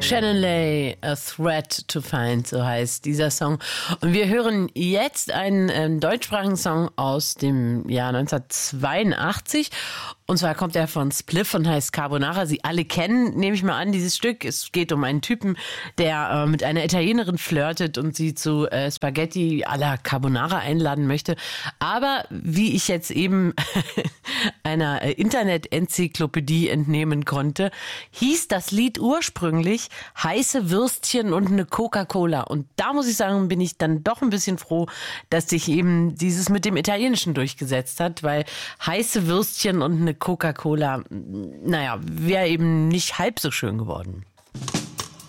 Shannon Lay, A Threat to Find, so heißt dieser Song. Und wir hören jetzt einen deutschsprachigen Song aus dem Jahr 1982. Und zwar kommt er von Spliff und heißt Carbonara. Sie alle kennen, nehme ich mal an, dieses Stück. Es geht um einen Typen, der mit einer Italienerin flirtet und sie zu Spaghetti alla Carbonara einladen möchte. Aber wie ich jetzt eben einer Internet-Enzyklopädie entnehmen konnte, hieß das Lied ursprünglich Heiße Würstchen und eine Coca-Cola. Und da muss ich sagen, bin ich dann doch ein bisschen froh, dass sich eben dieses mit dem Italienischen durchgesetzt hat, weil heiße Würstchen und eine Coca-Cola, naja, wäre eben nicht halb so schön geworden.